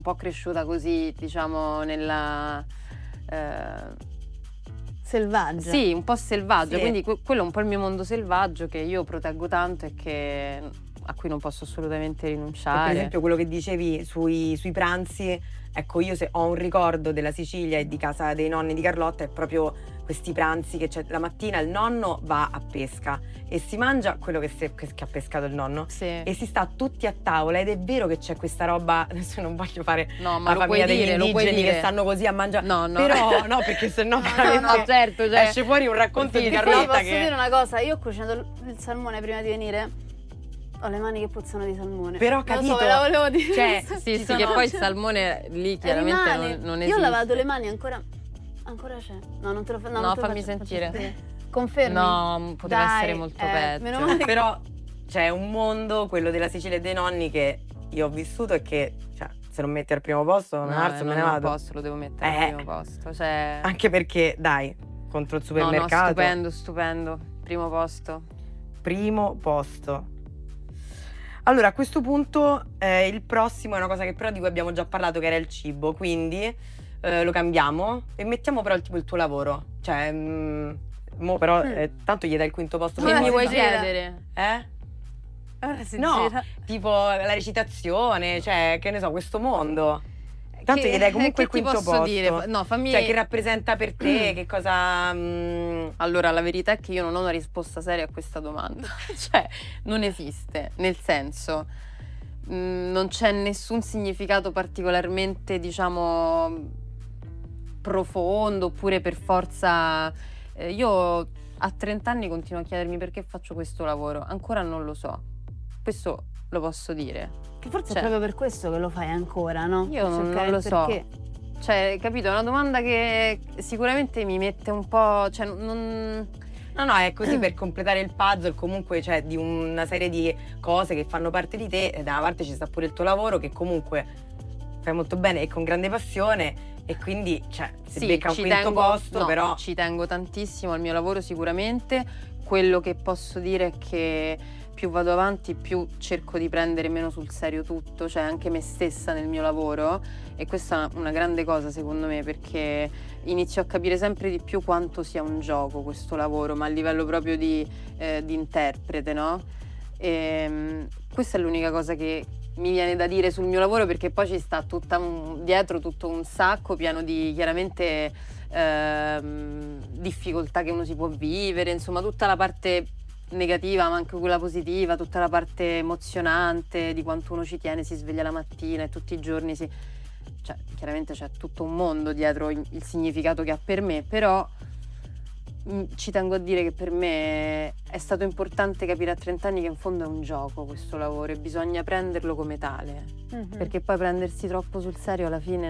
po' cresciuta così, diciamo, nella... Selvaggia. Sì, un po' selvaggio, Sì. quindi quello è un po' il mio mondo selvaggio che io proteggo tanto e a cui non posso assolutamente E rinunciare. per esempio quello che dicevi sui pranzi, ecco, io se ho un ricordo della Sicilia e di casa dei nonni di Carlotta è proprio questi pranzi che c'è la mattina, il nonno va a pesca e si mangia quello che ha pescato il nonno Sì. e si sta tutti a tavola ed è vero che c'è questa roba, adesso non voglio fare No, ma la lo puoi famiglia degli dire, lo puoi indigeni dire. che stanno così a mangiare, No, no. però no, perché sennò veramente certo, cioè, esce fuori un racconto di Sì, Poi vi Carlotta posso che dire una cosa, io ho cucinato il salmone prima di venire, ho le mani che puzzano di salmone. Però Non capito, so, ve la volevo dire. cioè, Sì, ci sì, che sono- poi il salmone lì chiaramente rimane. non Io esiste. ho lavato le mani ancora c'è. No, non te lo No, non te lo fammi faccio sentire. vedere. Confermi? No, poteva Dai, essere molto peggio. Meno male che... Però c'è un mondo, quello della Sicilia e dei nonni, che io ho vissuto e che, cioè, se non metti al primo posto, me ne non vado. posso, lo devo mettere al primo posto. Cioè... Anche perché, dai, contro il supermercato. No, stupendo. Primo posto. Primo posto. Allora, a questo punto il prossimo è una cosa che però di cui abbiamo già parlato, che era il cibo, quindi lo cambiamo e mettiamo però il tuo lavoro. Cioè, mo però tanto gli dai il quinto posto. Che Che prima mi vuoi volta. chiedere? Ora si No, gira. tipo la recitazione, cioè, che ne so, questo mondo. Tanto gli dai comunque il che ti quinto posso posto. dire? No, fammi... Cioè, che rappresenta per te, che cosa... Allora, la verità è che io non ho una risposta seria a questa domanda. Cioè, non esiste. Nel senso, non c'è nessun significato particolarmente, diciamo, profondo, oppure per forza... io a 30 anni continuo a chiedermi perché faccio questo lavoro. Ancora non lo so. Questo lo posso dire. Che forse Cioè, è proprio per questo che lo fai ancora, no? Io non Cercare lo il so. perché. Cioè, capito? È una domanda che sicuramente mi mette un po'... Cioè, non... No, è così per completare il puzzle comunque, cioè, di una serie di cose che fanno parte di te e da una parte ci sta pure il tuo lavoro che comunque fai molto bene e con grande passione e quindi, cioè, si becca un ci quinto tengo, posto, no, però... ci tengo tantissimo al mio lavoro sicuramente. Quello che posso dire è che più vado avanti, più cerco di prendere meno sul serio tutto, cioè anche me stessa nel mio lavoro, e questa è una grande cosa secondo me, perché inizio a capire sempre di più quanto sia un gioco questo lavoro, ma a livello proprio di interprete, no? Questa è l'unica cosa che mi viene da dire sul mio lavoro, perché poi ci sta dietro tutto un sacco pieno di chiaramente difficoltà che uno si può vivere, insomma tutta la parte negativa ma anche quella positiva, tutta la parte emozionante di quanto uno ci tiene, si sveglia la mattina e tutti i giorni cioè chiaramente c'è tutto un mondo dietro il significato che ha per me, però ci tengo a dire che per me è stato importante capire a 30 anni che in fondo è un gioco questo lavoro e bisogna prenderlo come tale, perché poi prendersi troppo sul serio alla fine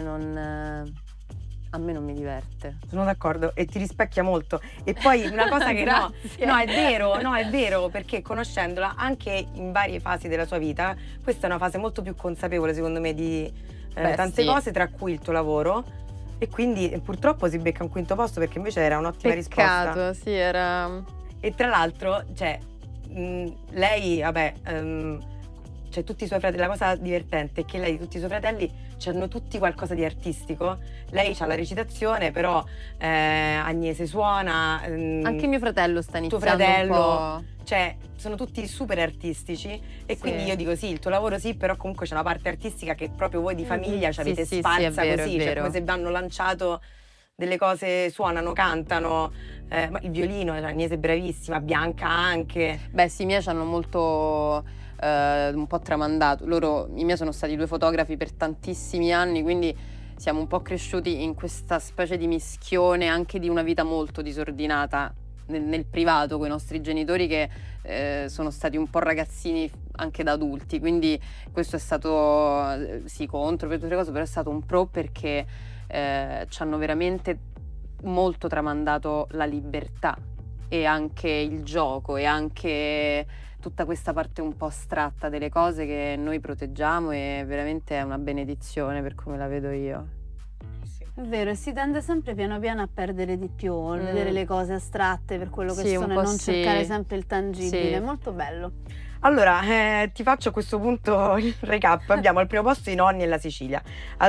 a me non mi diverte. Sono d'accordo e ti rispecchia molto. E poi una cosa che no, è vero, perché conoscendola anche in varie fasi della sua vita, questa è una fase molto più consapevole secondo me di tante cose, tra cui il tuo lavoro, e quindi purtroppo si becca un quinto posto perché invece era un'ottima risposta. Peccato, sì, era... E tra l'altro, cioè, lei, vabbè, cioè tutti i suoi fratelli, la cosa divertente è che lei, tutti i suoi fratelli hanno tutti qualcosa di artistico. Lei ha la recitazione, però Agnese suona. Anche mio fratello sta tuo iniziando fratello, un po'. cioè sono tutti super artistici e Sì. quindi io dico sì, il tuo lavoro sì, però comunque c'è una parte artistica che proprio voi di famiglia ci avete sì, sparsa è vero, così, è cioè vero. come se vi hanno lanciato delle cose, suonano, cantano, ma il violino, cioè, Agnese è bravissima, Bianca anche. Beh sì, i miei ci hanno molto un po' tramandato. I miei sono stati 2 fotografi per tantissimi anni, quindi siamo un po' cresciuti in questa specie di mischione anche di una vita molto disordinata nel privato con i nostri genitori che sono stati un po' ragazzini anche da adulti, quindi questo è stato sì contro per tutte le cose, però è stato un pro perché ci hanno veramente molto tramandato la libertà e anche il gioco e anche tutta questa parte un po' astratta delle cose che noi proteggiamo, e veramente è una benedizione per come la vedo io. È vero, e si tende sempre piano piano a perdere di più, a vedere le cose astratte per quello che Sì, un sono e po' non sì. cercare sempre il tangibile. Sì. È molto bello. Allora, ti faccio a questo punto il recap. Abbiamo al primo posto i nonni e la Sicilia.